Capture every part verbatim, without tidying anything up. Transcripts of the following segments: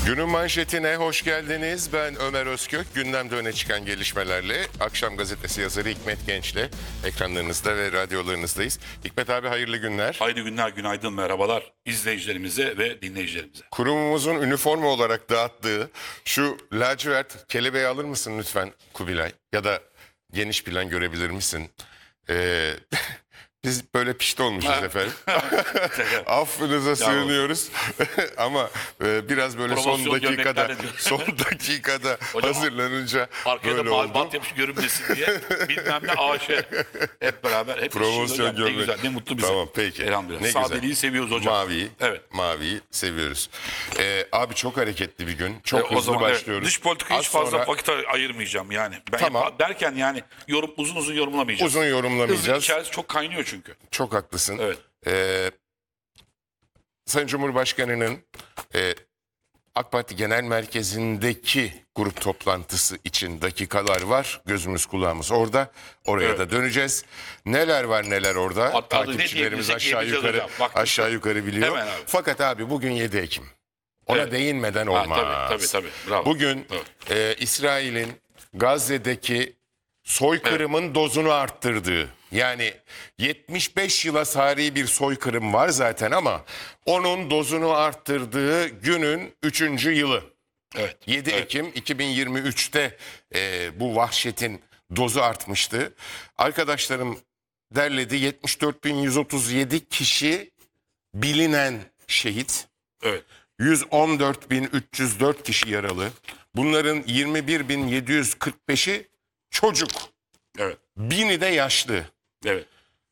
Günün manşetine hoş geldiniz. Ben Ömer Özkök. Gündemde öne çıkan gelişmelerle Akşam Gazetesi yazarı Hikmet Genç'le ekranlarınızda ve radyolarınızdayız. Hikmet abi hayırlı günler. Hayırlı günler, günaydın, merhabalar izleyicilerimize ve dinleyicilerimize. Kurumumuzun üniforma olarak dağıttığı şu lacivert kelebeği alır mısın lütfen Kubilay? Ya da geniş plan görebilir misin? Ee, biz böyle pişti olmuşuz efendim. Affınıza sığınıyoruz. Ama e, biraz böyle son Promosyon dakikada gömleklerle diyor. son dakikada Hocam, hazırlanınca Arkaya böyle da oldu. bant yapmış görünmesin diye bilmem ne aşe. Hep beraber hep Promosyon işimiz hocam. Ne gömlek. güzel, ne mutlu bize. Tamam peki. Elhamdülillah. Ne güzel. Sadeliği seviyoruz hocam. Maviyi, Evet. maviyi seviyoruz. Ee, abi çok hareketli bir gün. Çok E, hızlı o zaman başlıyoruz. Evet, dış politikaya Az hiç fazla sonra vakit ayırmayacağım yani. Ben Tamam. derken yani yorum uzun uzun yorumlamayacağım. uzun yorumlamayacağız. Hızlı içerisi çok kaynıyor çünkü. Çok haklısın. Evet. Ee, Sayın Cumhurbaşkanı'nın e, AK Parti Genel Merkezi'ndeki grup toplantısı için dakikalar var. Gözümüz kulağımız orada. Oraya Evet. da döneceğiz. Neler var neler orada. Hatta da ne Takipçilerimiz diyebilirsek aşağı diyeceğiz yukarı hocam. Bak, aşağı yukarı biliyor. Hemen abi. Fakat abi bugün yedi Ekim. Ona Evet. değinmeden Ha, olmaz. tabii tabii tabii. Bravo. Bugün Evet. e, İsrail'in Gazze'deki soykırımın dozunu arttırdığı, yani yetmiş beş yıla sari bir soykırım var zaten ama onun dozunu arttırdığı günün üçüncü yılı. Evet. yedi Evet. Ekim iki bin yirmi üçte e, bu vahşetin dozu artmıştı. Arkadaşlarım derledi, yetmiş dört bin yüz otuz yedi kişi bilinen şehit. Evet. yüz on dört bin üç yüz dört kişi yaralı. Bunların yirmi bir bin yedi yüz kırk beşi çocuk. Evet. Bini de yaşlı. Evet.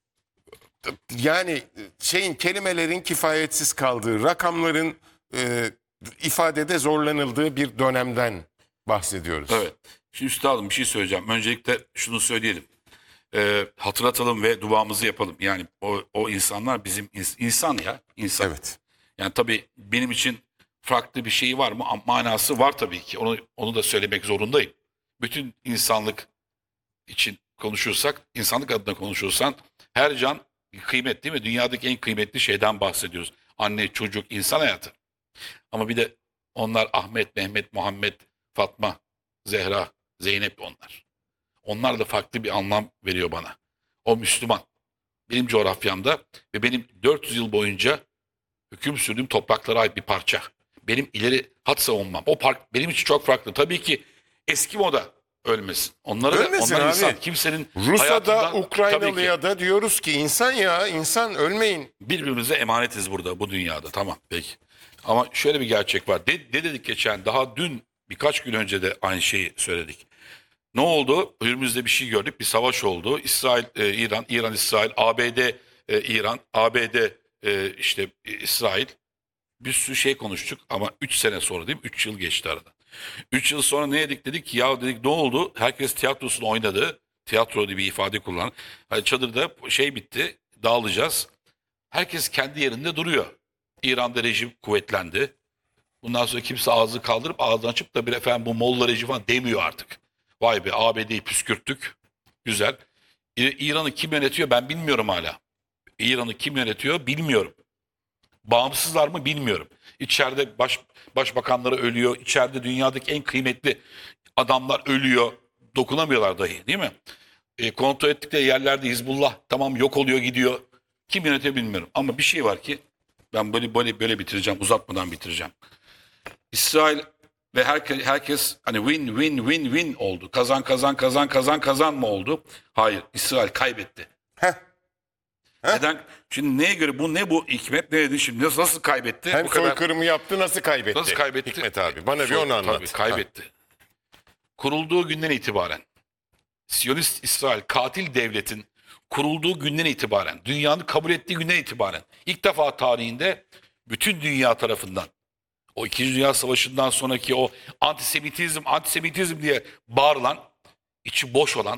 Yani şeyin kelimelerin kifayetsiz kaldığı, rakamların e, ifadede zorlanıldığı bir dönemden bahsediyoruz. Evet. Şimdi üstadım bir şey söyleyeceğim. Öncelikle şunu söyleyelim. Ee, hatırlatalım ve duamızı yapalım. Yani o, o insanlar bizim ins- insan ya. İnsan. Evet. Yani tabii benim için farklı bir şey var mı? Ama manası var tabii ki. Onu, onu da söylemek zorundayım. Bütün insanlık için konuşursak, insanlık adına konuşursan her can kıymetli mi? Dünyadaki en kıymetli şeyden bahsediyoruz. Anne, çocuk, insan hayatı. Ama bir de onlar Ahmet, Mehmet, Muhammed, Fatma, Zehra, Zeynep onlar. Onlar da farklı bir anlam veriyor bana. O Müslüman. Benim coğrafyamda ve benim dört yüz yıl boyunca hüküm sürdüğüm topraklara ait bir parça. Benim ileri hat savunmam. O park benim için çok farklı. Tabii ki eski moda ölmesin. Onları da, Ölmesin onlar abi. insan. Kimsenin Rus'a da hayatından- tabii ki Ukraynalı'ya da diyoruz ki insan ya, insan ölmeyin. birbirimize emanetiz burada, bu dünyada. Tamam, peki. Ama şöyle bir gerçek var. De, de dedik geçen, daha dün birkaç gün önce de aynı şeyi söyledik. Ne oldu? Önümüzde bir şey gördük. Bir savaş oldu. İsrail, e, İran, İran, İsrail, A B D, e, İran, A B D, e, işte e, İsrail. Bir sürü şey konuştuk ama üç sene sonra değil mi? üç yıl geçti aradan. üç yıl sonra ne dedik dedik? Ya dedik ne oldu? Herkes tiyatrosunu oynadı. Tiyatro diye bir ifade kullan. Hani çadırda şey bitti. Dağılacağız. Herkes kendi yerinde duruyor. İran'da rejim kuvvetlendi. Bundan sonra kimse ağzı kaldırıp ağzını açıp da bir efendim bu Molla rejimi falan demiyor artık. Vay be, A B D'yi püskürttük. Güzel. İ- İran'ı kim yönetiyor ben bilmiyorum hala. İran'ı kim yönetiyor bilmiyorum. Bağımsızlar mı bilmiyorum. İçeride baş, başbakanları ölüyor. İçeride dünyadaki en kıymetli adamlar ölüyor. Dokunamıyorlar dahi, değil mi? E, kontrol ettikleri yerlerde Hizbullah tamam yok oluyor gidiyor. Kim yönetiyor bilmiyorum. Ama bir şey var ki ben böyle böyle böyle bitireceğim, uzatmadan bitireceğim. İsrail ve herkes, herkes hani win win win win oldu. Kazan kazan kazan kazan kazan mı oldu? Hayır, İsrail kaybetti. Heh. Neden? Şimdi neye göre bu, ne bu Hikmet, ne dedi şimdi, nasıl, nasıl kaybetti? Hem Bu kadar- soykırımı yaptı, nasıl kaybetti? Nasıl kaybetti? Hikmet abi bana bir Soy- onu anlat. Tabii kaybetti. Kurulduğu günden itibaren Siyonist İsrail katil devletin kurulduğu günden itibaren, dünyanın kabul ettiği günden itibaren ilk defa tarihinde bütün dünya tarafından o İkinci Dünya Savaşı'ndan sonraki o antisemitizm, antisemitizm diye bağırılan, içi boş olan,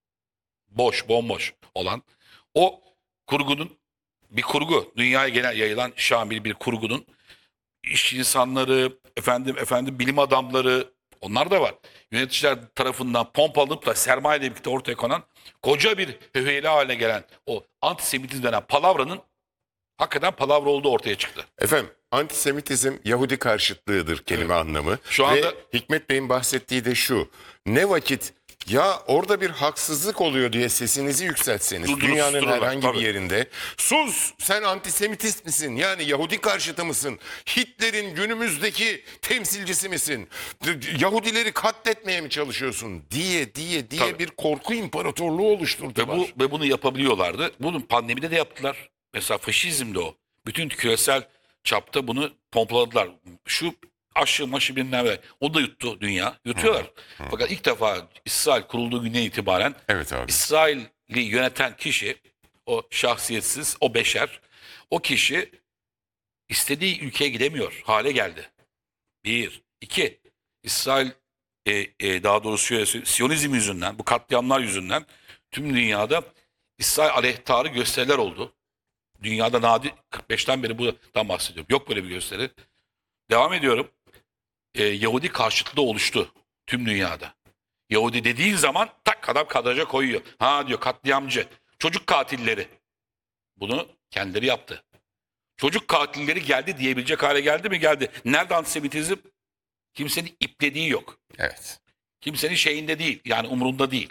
boş, bomboş olan o kurgunun, bir kurgu, dünyaya gelen yayılan şamil bir kurgunun iş insanları, efendim efendim bilim adamları, onlar da var. Yöneticiler tarafından pompalanıp da sermaye ile birlikte ortaya konan koca bir hüheyla haline gelen o antisemitizm denen palavranın Hakikaten palavra olduğu ortaya çıktı. Efendim, antisemitizm Yahudi karşıtlığıdır kelime anlamı. Şu anda- Ve Hikmet Bey'in bahsettiği de şu. Ne vakit ya orada bir haksızlık oluyor diye sesinizi yükseltseniz Durdurup dünyanın sustururlar, herhangi tabii. bir yerinde, sus sen antisemitist misin, yani Yahudi karşıtı mısın, Hitler'in günümüzdeki temsilcisi misin, Yahudileri katletmeye mi çalışıyorsun diye diye diye Tabii. bir korku imparatorluğu oluşturdular. Ve, bu, ve bunu yapabiliyorlardı. Bunun pandemide de yaptılar. Mesela faşizm de o. Bütün küresel çapta bunu pompladılar. Şu aşı maşı bilmem ne. O da yuttu dünya. Yutuyorlar. Fakat ilk defa İsrail kurulduğu günden itibaren Evet abi. İsrail'i yöneten kişi, o şahsiyetsiz, o beşer, o kişi istediği ülkeye gidemiyor hale geldi. Bir. iki. İsrail e, e, daha doğrusu şöyle söyleyeyim, Siyonizm yüzünden, bu katliamlar yüzünden tüm dünyada İsrail aleyhtarı gösteriler oldu. Dünyada nadir, kırk beşten beri bundan bahsediyorum. Yok böyle bir gösteri. Devam ediyorum. E, Yahudi karşıtlığı oluştu tüm dünyada. Yahudi dediğin zaman tak adam kadraja koyuyor. Ha diyor katliamcı, çocuk katilleri. Bunu kendileri yaptı. Çocuk katilleri geldi diyebilecek hale geldi mi? Geldi. Nerede antisemitizm? Kimsenin iplediği yok. Evet. Kimsenin şeyinde değil. Yani umurunda değil.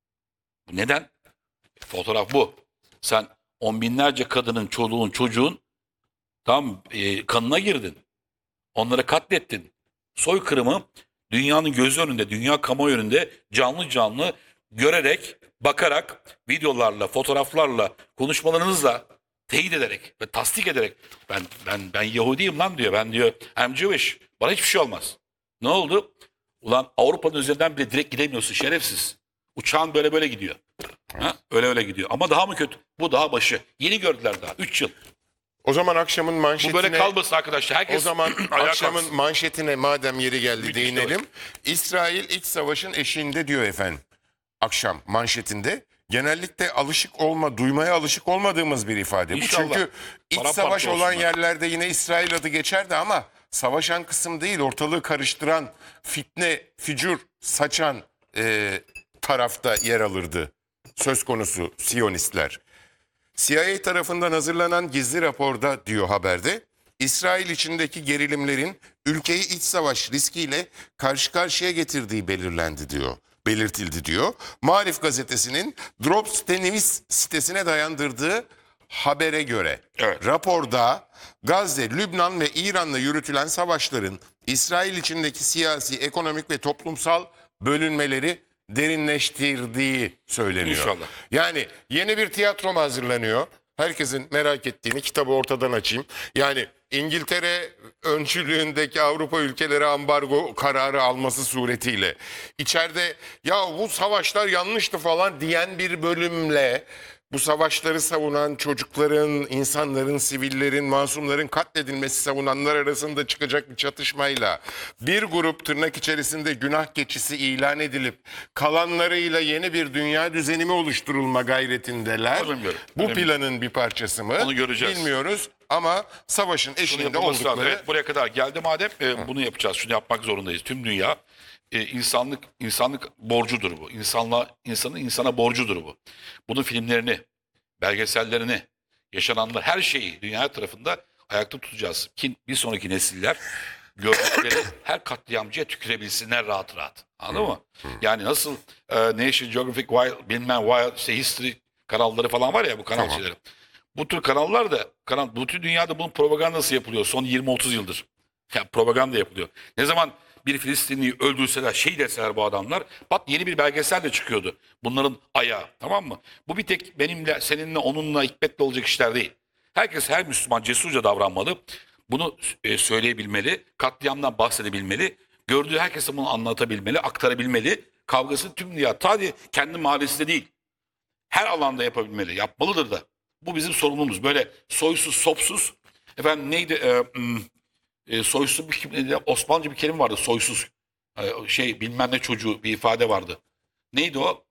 Neden? Fotoğraf bu. Sen on binlerce kadının, çoluğun, çocuğun tam e, kanına girdin. Onları katlettin. Soykırımı dünyanın gözü önünde, dünya kamuoyu önünde canlı canlı görerek, bakarak, videolarla, fotoğraflarla, konuşmalarınızla teyit ederek ve tasdik ederek ben ben ben Yahudiyim lan diyor. Ben diyor I'm Jewish. Bana hiçbir şey olmaz. Ne oldu? Ulan Avrupa'nın üzerinden bile direkt gidemiyorsun şerefsiz. Uçağın böyle böyle gidiyor. Ha? Öyle öyle gidiyor. Ama daha mı kötü? Bu daha başı. Yeni gördüler daha. üç yıl. O zaman akşamın Bu manşetine... böyle kalmasın arkadaşlar. Herkes O zaman ayağa akşamın kalksın. manşetine madem yeri geldi Müthiş, değinelim. İsrail iç savaşın eşiğinde diyor efendim. Akşam manşetinde. Genellikle alışık olma, duymaya alışık olmadığımız bir ifade bu. İnşallah. Çünkü iç Paramparça savaş olan olsunlar. yerlerde yine İsrail adı geçerdi ama savaşan kısım değil, ortalığı karıştıran, fitne, fücur saçan e, tarafta yer alırdı. Söz konusu Siyonistler. C I A tarafından hazırlanan gizli raporda diyor haberde, İsrail içindeki gerilimlerin ülkeyi iç savaş riskiyle karşı karşıya getirdiği belirlendi diyor. Belirtildi diyor. Marif gazetesinin Drops Tenevis sitesine dayandırdığı habere göre Evet. raporda Gazze, Lübnan ve İran'la yürütülen savaşların İsrail içindeki siyasi, ekonomik ve toplumsal bölünmeleri derinleştirdiği söyleniyor. İnşallah. Yani yeni bir tiyatro mu hazırlanıyor? Herkesin merak ettiğini kitabı ortadan açayım. Yani İngiltere öncülüğündeki Avrupa ülkeleri ambargo kararı alması suretiyle içeride ya bu savaşlar yanlıştı falan diyen bir bölümle bu savaşları savunan çocukların, insanların, sivillerin, masumların katledilmesi savunanlar arasında çıkacak bir çatışmayla bir grup tırnak içerisinde günah keçisi ilan edilip kalanlarıyla yeni bir dünya düzeni mi oluşturulma gayretindeler. Bilmiyorum. Bu Bilmiyorum. planın bir parçası mı? Onu göreceğiz. Bilmiyoruz ama savaşın Şunu eşiğinde yapılması lazım. oldukları... Evet, buraya kadar geldi madem e, bunu yapacağız. Şunu yapmak zorundayız. Tüm dünya e, insanlık insanlık borcudur bu. İnsanla insanın insana borcudur bu. Bunun filmlerini, belgesellerini, yaşananlar her şeyi dünya tarafında ayakta tutacağız. Ki bir sonraki nesiller gördükleri her katliamcıya tükürebilsinler rahat rahat. Anladın mı? Yani nasıl e, National Geographic Wild, bilmem Wild, işte History kanalları falan var ya bu kanal Tamam. şeyleri. Bu tür kanallar da kanal, bütün dünyada bunun propagandası yapılıyor son yirmi otuz yıldır. Ya propaganda yapılıyor. Ne zaman bir Filistinliyi öldürseler, şey deseler bu adamlar, bak yeni bir belgesel de çıkıyordu. Bunların ayağı, tamam mı? Bu bir tek benimle, seninle, onunla, Hikmet'le olacak işler değil. Herkes, her Müslüman cesurca davranmalı. Bunu e, söyleyebilmeli, katliamdan bahsedebilmeli. Gördüğü herkese bunu anlatabilmeli, aktarabilmeli. Kavgasını tüm dünya, sadece kendi mahallesinde değil, her alanda yapabilmeli, yapmalıdır da. Bu bizim sorumluluğumuz. Böyle soysuz, sopsuz. Efendim neydi? E, hmm, e, soysuz bir kim- Osmanlıca bir kelime vardı. Soysuz. E, şey bilmem ne çocuğu bir ifade vardı. Neydi o?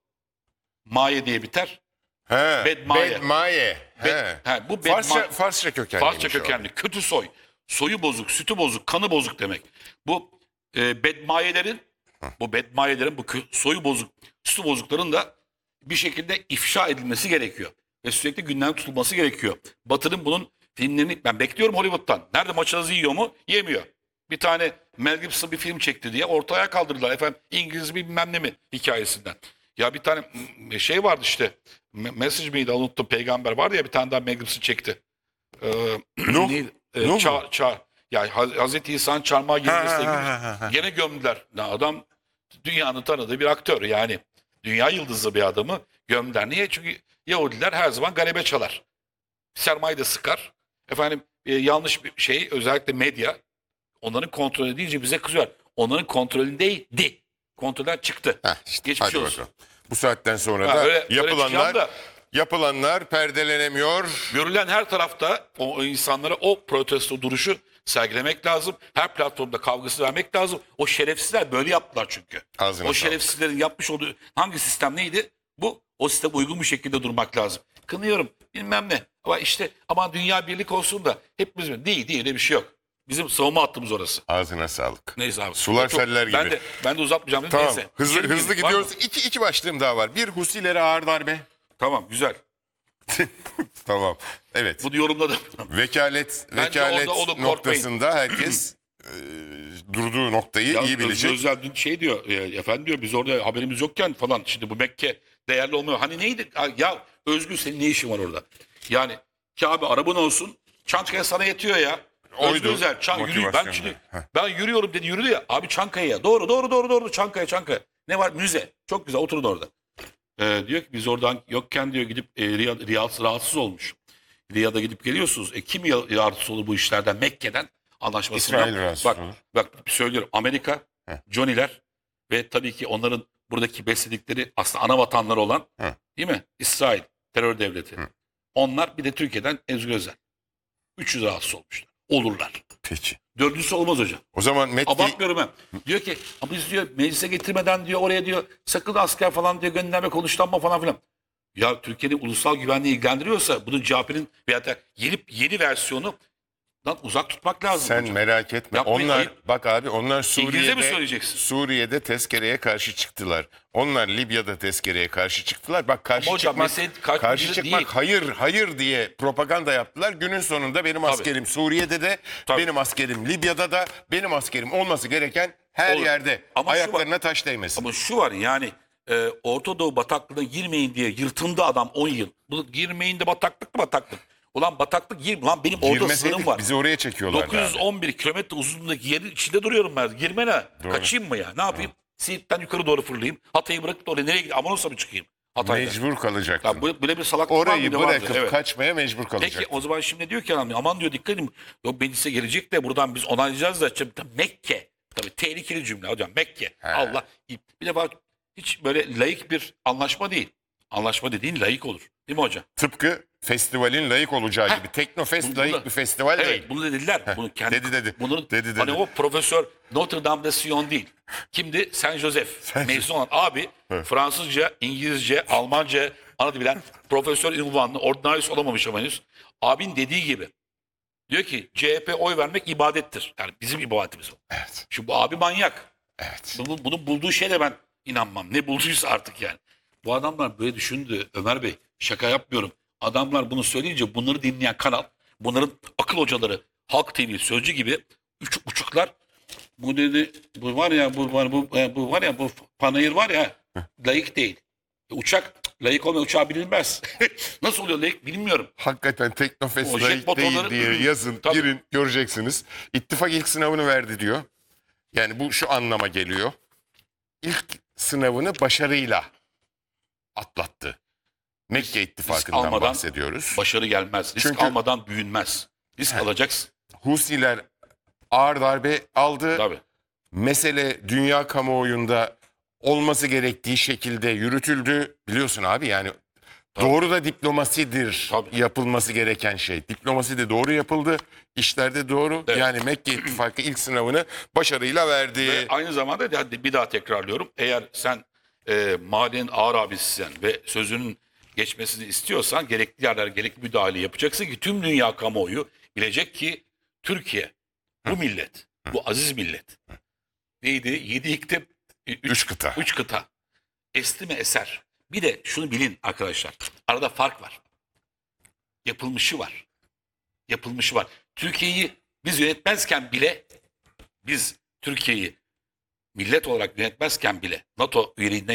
Maye diye biter. He, Bedmaye. Bedmaye. He. Bed- he, bu Farsça, bedma- Farsça kökenliymiş Farsça o. kökenli. Kötü soy. Soyu bozuk, sütü bozuk, kanı bozuk demek. Bu e, bedmayelerin, bu bedmayelerin, bu kö- soyu bozuk, sütü bozukların da bir şekilde ifşa edilmesi gerekiyor. Ve sürekli gündem tutulması gerekiyor. Batı'nın bunun Filmlerini ben bekliyorum Hollywood'dan. Nerede maçınızı yiyor mu? Yemiyor. Bir tane Mel Gibson bir film çekti diye ortaya kaldırdılar. Efendim İngiliz bir bilmem ne mi hikayesinden. Ya bir tane m- şey vardı işte. Me- Message miydi unuttum. Peygamber vardı ya bir tane daha Mel Gibson çekti. Ee, Nuh. neydi? Ee, Nuh mu? ça, ça, ya Haz- Hazreti İsa'nın çarmıha girmesiyle Ha, ha, ilgili. ha, ha, ha. Gene gömdüler. Ya adam dünyanın tanıdığı bir aktör yani. Dünya yıldızı bir adamı gömdüler. Niye? Çünkü Yahudiler her zaman galebe çalar. Sermaye de sıkar. Efendim e, yanlış bir şey özellikle medya onların kontrolü deyince bize kızıyor. Onların kontrolündeydi. Kontrolden çıktı. Heh, işte, Geçmiş hadi olsun. bakalım. Bu saatten sonra Ha, da öyle- öyle yapılanlar çıkacağım da- yapılanlar perdelenemiyor. Görülen her tarafta o, o insanlara o protesto duruşu sergilemek lazım. Her platformda kavgası vermek lazım. O şerefsizler böyle yaptılar çünkü. Ağzına o sağlık. şerefsizlerin yapmış olduğu hangi sistem neydi? Bu o sisteme uygun bir şekilde durmak lazım. Kınıyorum bilmem ne. Ama işte aman dünya birlik olsun da hepimiz mi? Değil değil öyle bir şey yok. Bizim savunma hattımız orası. Ağzına sağlık. Neyse abi. Sular Çok- seller gibi. Ben de, ben de uzatmayacağım. dedim. Tamam. Neyse. Hızlı Gidelim, hızlı gidelim. Var mı? gidiyoruz. İki, iki başlığım daha var. Bir, Husilere ağır darbe. Tamam güzel. Tamam. Evet. Bunu yorumladım. Vekalet Bence vekalet orada onu noktasında herkes e, durduğu noktayı Ya iyi Özgür bilecek. Özel dün şey diyor, e, efendim diyor biz orada haberimiz yokken falan şimdi bu Mekke değerli olmuyor. Hani neydi? Ha, ya Özgür senin ne işin var orada? Yani Kabe araban olsun Çankaya sana yetiyor ya. Oydu. Özgür Özel Çan, yürüyor. Ben Motivasyonu. şimdi Heh. ben yürüyorum dedi yürüdü ya. Abi Çankaya'ya doğru doğru doğru doğru Çankaya Çankaya. Ne var? Müze. Çok güzel oturun orada. Ee, diyor ki biz oradan yokken diyor gidip e, Riyad, Riyad rahatsız olmuş. Riyad'a gidip geliyorsunuz. E, kim ya- rahatsız olur bu işlerden? Mekke'den anlaşmasından. İsrail rahatsız bak, olur. Bak söylüyorum Amerika, Heh. Johnny'ler ve tabii ki onların buradaki besledikleri aslında ana vatanları olan Heh. değil mi? İsrail terör devleti. Hı. Onlar bir de Türkiye'den Özgür Özel. üç yüz rahatsız olmuşlar. Olurlar. Peki. Dördüncüsü olmaz hocam. O zaman Mekke Abartmıyorum ben. Diyor ki ama biz diyor meclise getirmeden diyor oraya diyor sakın asker falan diyor gönderme konuşlanma falan filan. Ya Türkiye'nin ulusal güvenliği ilgilendiriyorsa bunun C H P'nin veya da yeni, yeni versiyonu uzak tutmak lazım. sen hocam. merak etme. Yapmayın, onlar ayıp. bak abi onlar İngilizce mi Suriye'de söyleyeceksin? Suriye'de tezkereye karşı çıktılar. Onlar Libya'da tezkereye karşı çıktılar. Bak karşı Ama hocam çıkmak mesele karşı karşı bilgi çıkmak değil. hayır hayır diye propaganda yaptılar. Günün sonunda benim askerim Suriye'de de Tabii. benim askerim Libya'da da benim askerim olması gereken her Olur. yerde. Ama şu Ayaklarına taş değmesin. Ama şu var yani e, Orta Doğu bataklığına girmeyin diye yırtındı adam on yıl. Bu girmeyin de bataklık mı bataklık? Ulan bataklık gir. Lan benim orada Girmeseydik sınırım var. bizi oraya çekiyorlardı dokuz yüz on bir kilometre uzunluğundaki yerin içinde duruyorum ben. Girme ne? Doğru. Kaçayım mı ya? Ne yapayım? Siirt'ten yukarı doğru fırlayayım. Hatay'ı bırakıp da oraya nereye gideyim? Amanos'a mı çıkayım? abi. Hatay'da. Mecbur kalacaktın. Ya bu- böyle bir salaklık var Orayı mıydı? Vardı, bırakıp evet. kaçmaya mecbur kalacaktın. Peki o zaman şimdi diyor ki adam aman diyor dikkat edin. Yok meclise gelecek de buradan biz onaylayacağız da. Şimdi Mekke. Tabii tehlikeli cümle hocam. Mekke. He. Allah. Bir defa hiç böyle layık bir anlaşma değil. Anlaşma dediğin layık olur. Değil mi hocam? Tıpkı festivalin layık olacağı Heh. gibi. Teknofest Bunu- layık bunu- bir festival Evet değil. bunu dediler. Bunu kendi, dedi, dedi. Bunun, Dedi, dedi. Hani o profesör Notre Dame de Sion değil. Kimdi? Saint Joseph. Saint- Mezun olan abi Fransızca, İngilizce, Almanca ana dil bilen profesör ünvanlı ordinarius olamamış ama henüz. Abin dediği gibi. Diyor ki C H P oy vermek ibadettir. Yani bizim ibadetimiz o. Evet. Şu bu abi manyak. Evet. Bunun, bunun bulduğu şeye de ben inanmam. Ne bulduysa artık yani. Bu adamlar böyle düşündü Ömer Bey. Şaka yapmıyorum. Adamlar bunu söyleyince bunları dinleyen kanal, bunların akıl hocaları, Halk T V, Sözcü gibi üç buçuklar bu dedi bu var ya bu var bu, e, bu var ya bu panayır var ya layık değil. E, uçak layık olmayan uçağa binilmez. Nasıl oluyor layık bilmiyorum. Hakikaten Teknofest O jet layık değil motorları- diye yazın, Tabii. girin göreceksiniz. İttifak ilk sınavını verdi diyor. Yani bu şu anlama geliyor. İlk sınavını başarıyla atlattı. Mekke ittifakından almadan bahsediyoruz. Başarı gelmez. Risk Çünkü- almadan büyünmez. Risk alacaksın. Husiler ağır darbe aldı. Tabii. Mesele dünya kamuoyunda olması gerektiği şekilde yürütüldü. Biliyorsun abi yani doğru da diplomasidir Tabii. yapılması gereken şey. Diplomasi de doğru yapıldı. İşlerde doğru. Evet. Yani Mekke ittifakı ilk sınavını başarıyla verdi. Ve aynı zamanda hadi bir daha tekrarlıyorum. Eğer sen e, mahallenin ağır abisisin ve sözünün geçmesini istiyorsan gerekli yerler gerekli müdahale yapacaksın ki tüm dünya kamuoyu bilecek ki Türkiye bu millet, bu aziz millet neydi? Yedi iklim, üç, Üç kıta. üç kıta. Esti mi eser? Bir de şunu bilin arkadaşlar. Arada fark var. Yapılmışı var. yapılmışı var. Türkiye'yi biz yönetmezken bile biz Türkiye'yi millet olarak yönetmezken bile NATO üyeliğinden